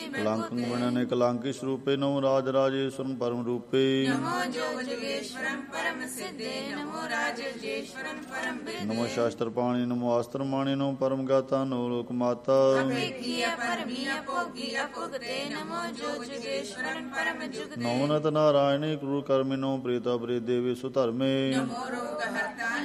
कलंकं विनने कलंकी स्वरूपे नमो राज राजेश्वरं परम रूपे नमो शास्त्र पाणी नमो अस्त्र माणी नमो परम गाता नमो लोक माता नमो नत नारायणी क्रूर कर्मि नमो प्रेता प्रेत देवी सुधर्मे